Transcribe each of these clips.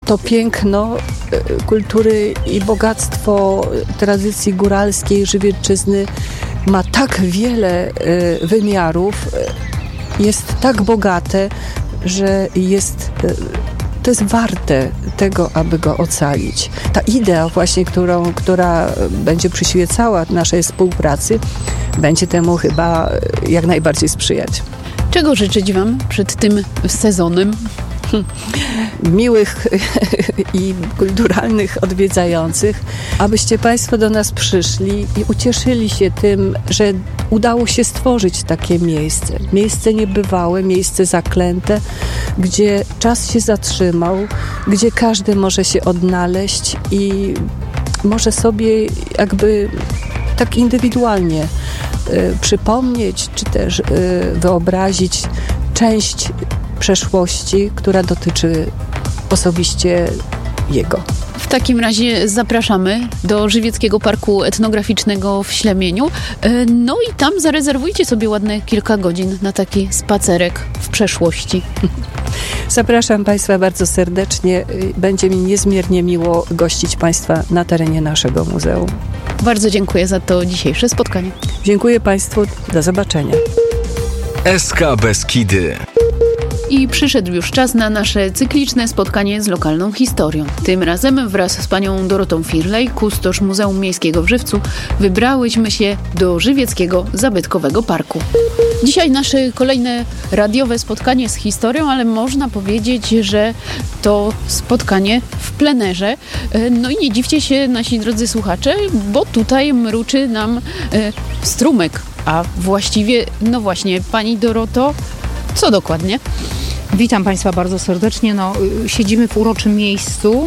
to piękno kultury i bogactwo tradycji góralskiej Żywiecczyzny ma tak wiele wymiarów, jest tak bogate, że to jest warte tego, aby go ocalić. Ta idea właśnie, która będzie przyświecała naszej współpracy, będzie temu chyba jak najbardziej sprzyjać. Czego życzyć Wam przed tym sezonem? Miłych i kulturalnych odwiedzających, abyście Państwo do nas przyszli i ucieszyli się tym, że udało się stworzyć takie miejsce. Miejsce niebywałe, miejsce zaklęte, gdzie czas się zatrzymał, gdzie każdy może się odnaleźć i może sobie jakby tak indywidualnie przypomnieć, czy też wyobrazić część przeszłości, która dotyczy osobiście jego. W takim razie zapraszamy do Żywieckiego Parku Etnograficznego w Ślemieniu. No i tam zarezerwujcie sobie ładne kilka godzin na taki spacerek w przeszłości. Zapraszam Państwa bardzo serdecznie. Będzie mi niezmiernie miło gościć Państwa na terenie naszego muzeum. Bardzo dziękuję za to dzisiejsze spotkanie. Dziękuję Państwu. Do zobaczenia. SK Beskidy. I przyszedł już czas na nasze cykliczne spotkanie z lokalną historią. Tym razem wraz z panią Dorotą Firlej, kustosz Muzeum Miejskiego w Żywcu, wybrałyśmy się do Żywieckiego Zabytkowego Parku. Dzisiaj nasze kolejne radiowe spotkanie z historią, ale można powiedzieć, że to spotkanie w plenerze. No i nie dziwcie się, nasi drodzy słuchacze, bo tutaj mruczy nam strumyk. A właściwie, no właśnie, pani Doroto, co dokładnie? Witam Państwa bardzo serdecznie. Siedzimy w uroczym miejscu.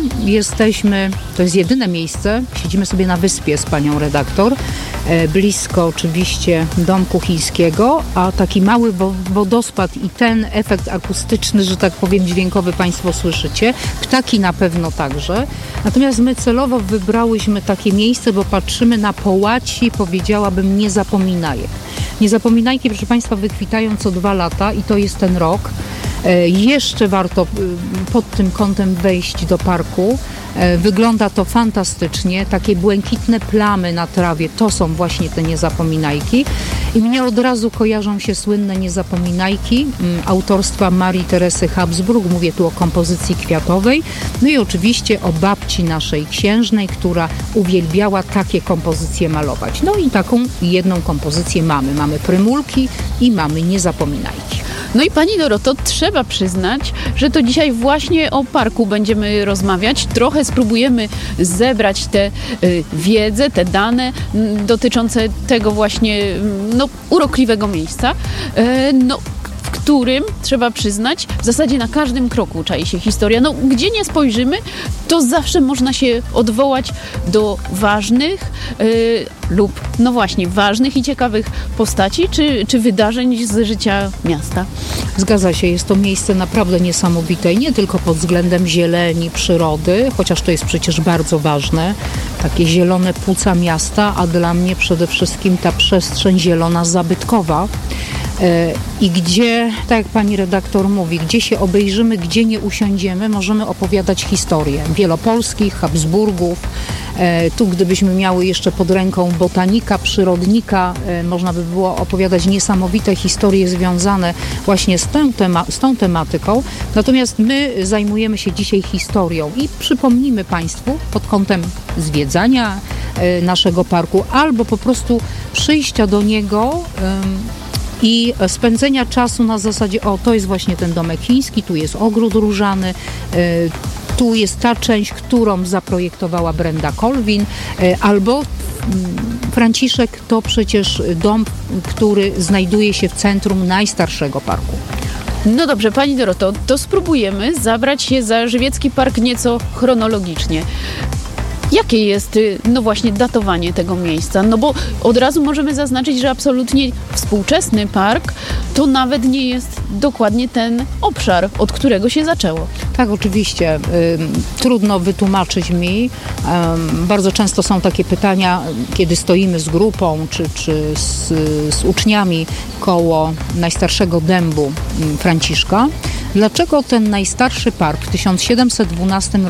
To jest jedyne miejsce. Siedzimy sobie na wyspie z panią redaktor. Blisko oczywiście Domku Chińskiego, a taki mały wodospad i ten efekt akustyczny, że tak powiem, dźwiękowy Państwo słyszycie. Ptaki na pewno także. Natomiast my celowo wybrałyśmy takie miejsce, bo patrzymy na połaci, powiedziałabym, niezapominajek. Niezapominajki, proszę Państwa, wykwitają co 2 lata i to jest ten rok. Jeszcze warto pod tym kątem wejść do parku. Wygląda to fantastycznie. Takie błękitne plamy na trawie to są właśnie te niezapominajki. I mnie od razu kojarzą się słynne niezapominajki autorstwa Marii Teresy Habsburg. Mówię tu o kompozycji kwiatowej. No i oczywiście o babci naszej księżnej, która uwielbiała takie kompozycje malować. No i taką jedną kompozycję mamy. Mamy prymulki i mamy niezapominajki. No i pani Doroto, trzeba przyznać, że to dzisiaj właśnie o parku będziemy rozmawiać. Trochę spróbujemy zebrać tę wiedzę, te dane dotyczące tego właśnie urokliwego miejsca. W którym, trzeba przyznać, w zasadzie na każdym kroku czai się historia. Gdzie nie spojrzymy, to zawsze można się odwołać do ważnych lub, ważnych i ciekawych postaci czy wydarzeń z życia miasta. Zgadza się, jest to miejsce naprawdę niesamowite i nie tylko pod względem zieleni, przyrody, chociaż to jest przecież bardzo ważne, takie zielone płuca miasta, a dla mnie przede wszystkim ta przestrzeń zielona zabytkowa. I gdzie, tak jak pani redaktor mówi, gdzie się obejrzymy, gdzie nie usiądziemy, możemy opowiadać historię Wielopolskich, Habsburgów. Tu gdybyśmy miały jeszcze pod ręką botanika, przyrodnika, można by było opowiadać niesamowite historie związane właśnie z tą tematyką. Natomiast my zajmujemy się dzisiaj historią i przypomnimy Państwu pod kątem zwiedzania naszego parku albo po prostu przyjścia do niego i spędzenia czasu na zasadzie, to jest właśnie ten domek chiński, tu jest ogród różany, tu jest ta część, którą zaprojektowała Brenda Colvin, albo Franciszek to przecież dom, który znajduje się w centrum najstarszego parku. No dobrze, pani Doroto, to spróbujemy zabrać się za Żywiecki Park nieco chronologicznie. Jakie jest, właśnie datowanie tego miejsca? Bo od razu możemy zaznaczyć, że absolutnie współczesny park to nawet nie jest dokładnie ten obszar, od którego się zaczęło. Tak, oczywiście. Trudno wytłumaczyć mi. Bardzo często są takie pytania, kiedy stoimy z grupą czy z uczniami koło najstarszego dębu Franciszka. Dlaczego ten najstarszy park w 1712